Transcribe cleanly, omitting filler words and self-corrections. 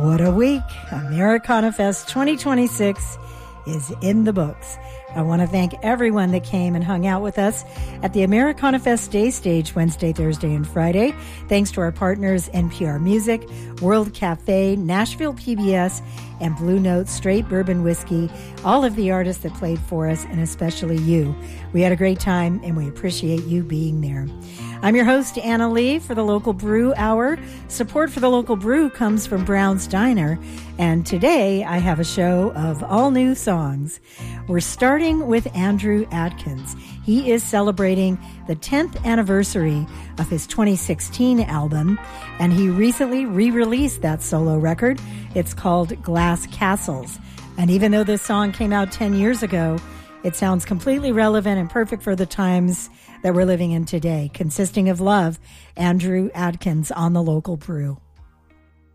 What a week. Americana Fest 2026 is in the books. I want to thank everyone that came and hung out with us at the Americana Fest Day Stage Wednesday, Thursday, and Friday. Thanks to our partners NPR Music, World Cafe, Nashville PBS, and Blue Note Straight Bourbon Whiskey, all of the artists that played for us, and especially you. We had a great time, and we appreciate you being there. I'm your host, Anna Lee, for the Local Brew Hour. Support for the Local Brew comes from Brown's Diner, and today I have a show of all new songs. We're starting with Andrew Adkins. He is celebrating the 10th anniversary of his 2016 album, and he recently re-released that solo record. It's called Glass Castles, and even though this song came out 10 years ago, it sounds completely relevant and perfect for the times that we're living in today. Consisting of Love, Andrew Adkins on the Local Brew.